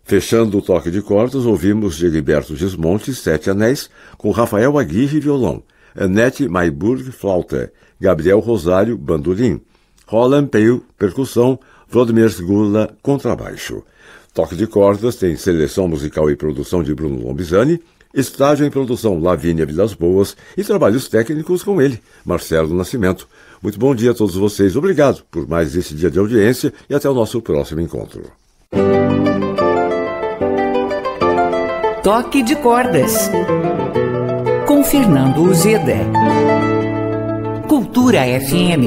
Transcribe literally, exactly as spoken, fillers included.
Fechando o toque de cordas, ouvimos de Heriberto Gismonti, Sete Anéis, com Rafael Aguirre, violão, Annette Mayburg, flauta, Gabriel Rosário, bandolim, Roland Peil, percussão, Vladimir Gula, contrabaixo. Toque de cordas tem seleção musical e produção de Bruno Lombizani, estágio em produção Lavínia Vilas Boas e trabalhos técnicos com ele, Marcelo Nascimento. Muito bom dia a todos vocês, obrigado por mais esse dia de audiência e até o nosso próximo encontro. Toque de cordas, com Fernando Uzeda. Cultura F M.